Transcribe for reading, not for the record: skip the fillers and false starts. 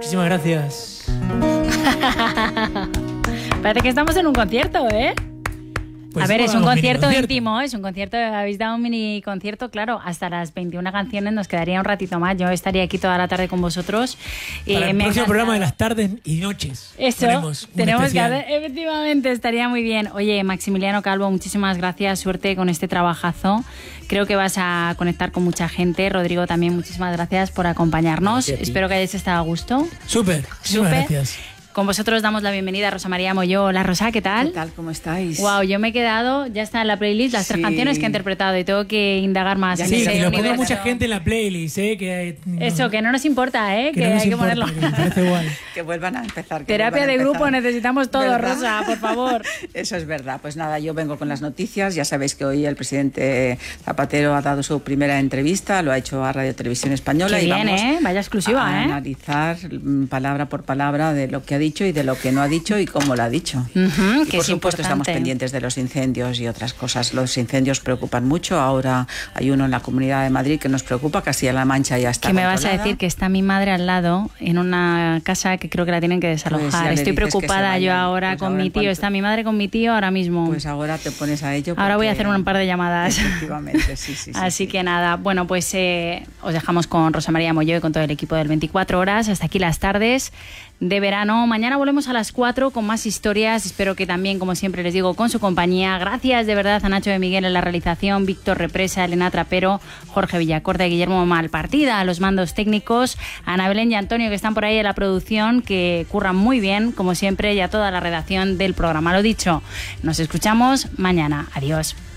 Muchísimas gracias. Parece que estamos en un concierto, ¿eh? Pues a ver, bueno, es un mini concierto íntimo, es un concierto, habéis dado un mini concierto, claro, hasta las 21 canciones nos quedaría un ratito más, yo estaría aquí toda la tarde con vosotros. Para el próximo programa de las tardes y noches. Eso, tenemos que hacer, efectivamente, estaría muy bien. Oye, Maximiliano Calvo, muchísimas gracias, suerte con este trabajazo. Creo que vas a conectar con mucha gente. Rodrigo, también muchísimas gracias por acompañarnos. Espero que hayáis estado a gusto. Súper, gracias. Con vosotros damos la bienvenida a Rosa María Molló. Hola Rosa, ¿qué tal? ¿Qué tal? ¿Cómo estáis? Wow, yo me he quedado, ya está en la playlist, las 3 canciones que he interpretado y tengo que indagar más. Sí, en que ese lo ponga universo. mucha gente en la playlist, Eso, que no nos importa, que no hay que ponerlo. Me parece igual. Que vuelvan a empezar. Terapia de grupo necesitamos todo, ¿verdad? Rosa, por favor. Eso es verdad. Pues nada, yo vengo con las noticias. Ya sabéis que hoy el presidente Zapatero ha dado su primera entrevista, lo ha hecho a Radio Televisión Española. Qué y bien, vamos vaya exclusiva, a analizar palabra por palabra de lo que ha dicho y de lo que no ha dicho y cómo lo ha dicho. Uh-huh, y por supuesto estamos pendientes de los incendios y otras cosas. Los incendios preocupan mucho. Ahora hay uno en la Comunidad de Madrid que nos preocupa. Castilla-La Mancha ya está controlada. ¿Qué me vas a decir? Que está mi madre al lado en una casa que creo que la tienen que desalojar. Pues estoy preocupada yo ahora pues con ahora mi tío. Está mi madre con mi tío ahora mismo. Pues ahora te pones a ello. Ahora voy a hacer un par de llamadas. Efectivamente, sí. Así que nada, bueno, pues os dejamos con Rosa María Molló y con todo el equipo del 24 horas. Hasta aquí las tardes de verano. Mañana volvemos a las 4 con más historias. Espero que también, como siempre les digo, con su compañía. Gracias de verdad a Nacho de Miguel en la realización, Víctor Represa, Elena Trapero, Jorge Villacorta y Guillermo Malpartida a los mandos técnicos, a Ana Belén y Antonio que están por ahí en la producción, que curran muy bien, como siempre, y a toda la redacción del programa. Lo dicho, nos escuchamos mañana. Adiós.